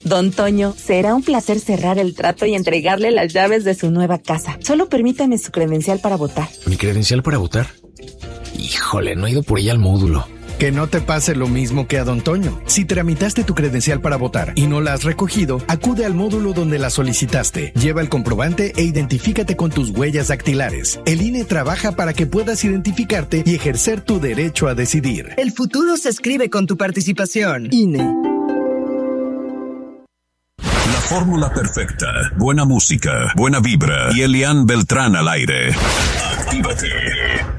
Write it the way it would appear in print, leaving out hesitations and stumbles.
Don Toño, será un placer cerrar el trato y entregarle las llaves de su nueva casa. Solo permítame su credencial para votar. ¿Mi credencial para votar? Híjole, no he ido por ella al módulo. Que no te pase lo mismo que a Don Toño. Si tramitaste tu credencial para votar y no la has recogido, acude al módulo donde la solicitaste. Lleva el comprobante e identifícate con tus huellas dactilares. El INE trabaja para que puedas identificarte y ejercer tu derecho a decidir. El futuro se escribe con tu participación. INE. La fórmula perfecta. Buena música, buena vibra y Elian Beltrán al aire. Actívate.